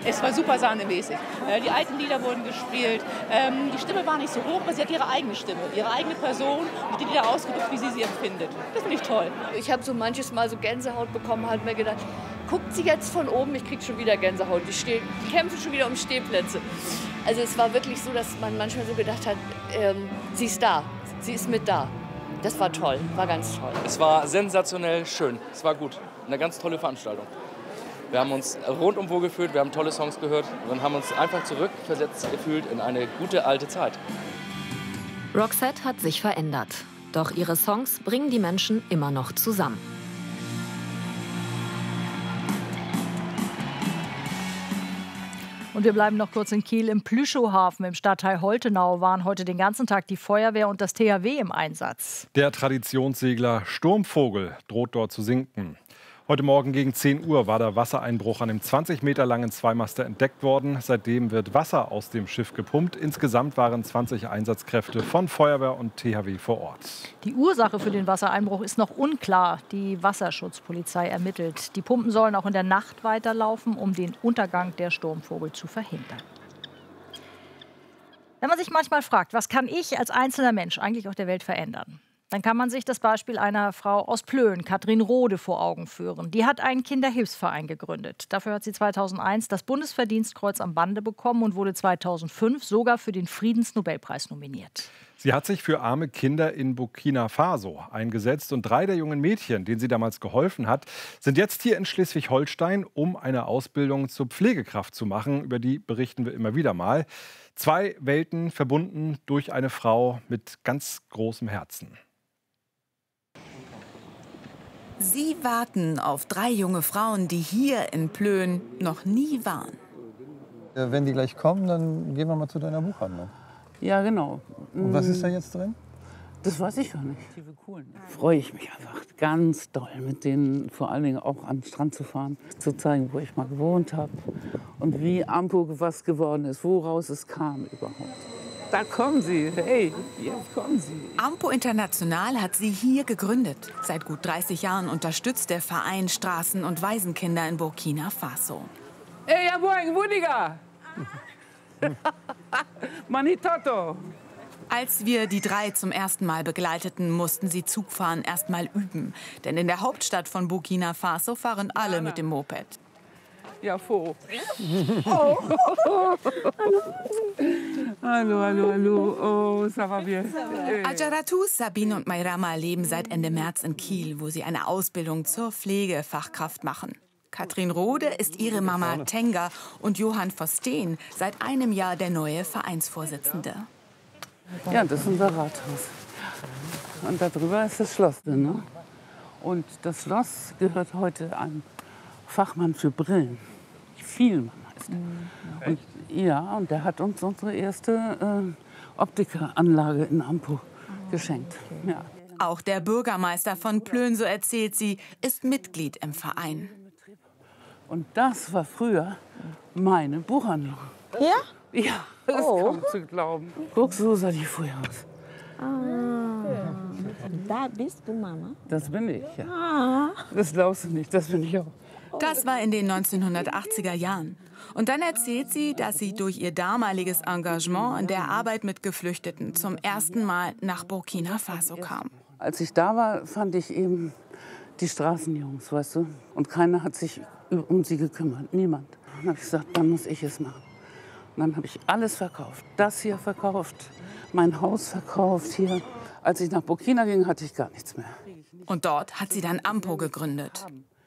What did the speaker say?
Es war super sahnemäßig. Die alten Lieder wurden gespielt. Die Stimme war nicht so hoch, aber sie hat ihre eigene Stimme, ihre eigene Person und die Lieder ausgedrückt, wie sie empfindet. Das finde ich toll. Ich habe so manches Mal so Gänsehaut bekommen, halt mir gedacht, guckt sie jetzt von oben, ich kriege schon wieder Gänsehaut. Die kämpfen schon wieder um Stehplätze. Also es war wirklich so, dass man manchmal so gedacht hat, sie ist da, sie ist mit da. Das war toll, war ganz toll. Es war sensationell schön, es war gut, eine ganz tolle Veranstaltung. Wir haben uns rundum wohl gefühlt, wir haben tolle Songs gehört und haben uns einfach zurückversetzt gefühlt in eine gute alte Zeit. Roxette hat sich verändert, doch ihre Songs bringen die Menschen immer noch zusammen. Und wir bleiben noch kurz in Kiel. Im Plüschowhafen im Stadtteil Holtenau waren heute den ganzen Tag die Feuerwehr und das THW im Einsatz. Der Traditionssegler Sturmvogel droht dort zu sinken. Heute Morgen gegen 10 Uhr war der Wassereinbruch an dem 20 Meter langen Zweimaster entdeckt worden. Seitdem wird Wasser aus dem Schiff gepumpt. Insgesamt waren 20 Einsatzkräfte von Feuerwehr und THW vor Ort. Die Ursache für den Wassereinbruch ist noch unklar. Die Wasserschutzpolizei ermittelt. Die Pumpen sollen auch in der Nacht weiterlaufen, um den Untergang der Sturmvogel zu verhindern. Wenn man sich manchmal fragt, was kann ich als einzelner Mensch eigentlich auf der Welt verändern? Dann kann man sich das Beispiel einer Frau aus Plön, Katrin Rode, vor Augen führen. Die hat einen Kinderhilfsverein gegründet. Dafür hat sie 2001 das Bundesverdienstkreuz am Bande bekommen und wurde 2005 sogar für den Friedensnobelpreis nominiert. Sie hat sich für arme Kinder in Burkina Faso eingesetzt. Und 3 der jungen Mädchen, denen sie damals geholfen hat, sind jetzt hier in Schleswig-Holstein, um eine Ausbildung zur Pflegekraft zu machen. Über die berichten wir immer wieder mal. 2 Welten verbunden durch eine Frau mit ganz großem Herzen. Sie warten auf 3 junge Frauen, die hier in Plön noch nie waren. Wenn die gleich kommen, dann gehen wir mal zu deiner Buchhandlung. Ja, genau. Und was ist da jetzt drin? Das weiß ich gar nicht. Freue ich mich einfach ganz doll, mit denen vor allen Dingen auch an den Strand zu fahren, zu zeigen, wo ich mal gewohnt habe und wie Ampo was geworden ist, woraus es kam überhaupt. Da kommen sie, hey, jetzt kommen sie. Ampo International hat sie hier gegründet. Seit gut 30 Jahren unterstützt der Verein Straßen- und Waisenkinder in Burkina Faso. Hey, ja, Wudiga! Manitoto! Als wir die 3 zum ersten Mal begleiteten, mussten sie Zugfahren erst mal üben. Denn in der Hauptstadt von Burkina Faso fahren alle mit dem Moped. Ja, froh. Oh. Hallo. Oh, ça va bien. Ajaratou, Sabine und Mayrama leben seit Ende März in Kiel, wo sie eine Ausbildung zur Pflegefachkraft machen. Katrin Rode ist ihre Mama Tenga und Johann Verstehen seit einem Jahr der neue Vereinsvorsitzende. Ja, das ist unser Rathaus. Und darüber ist das Schloss. Ne? Und das Schloss gehört heute einem Fachmann für Brillen. Vielmann heißt er. Und, ja, und der hat uns unsere erste Optikeranlage in Ampo geschenkt. Ja. Auch der Bürgermeister von Plön, so erzählt sie, ist Mitglied im Verein. Und das war früher meine Buchhandlung. Ja? Ja, das ist kaum zu glauben. Guck, so sah die früher aus. Da bist du, Mama? Das bin ich, ja. Das glaubst du nicht, das bin ich auch. Das war in den 1980er Jahren. Und dann erzählt sie, dass sie durch ihr damaliges Engagement in der Arbeit mit Geflüchteten zum ersten Mal nach Burkina Faso kam. Als ich da war, fand ich eben die Straßenjungs, weißt du. Und keiner hat sich um sie gekümmert, niemand. Dann habe ich gesagt, dann muss ich es machen. Und dann habe ich alles verkauft. Das hier verkauft, mein Haus verkauft hier. Als ich nach Burkina ging, hatte ich gar nichts mehr. Und dort hat sie dann Ampo gegründet.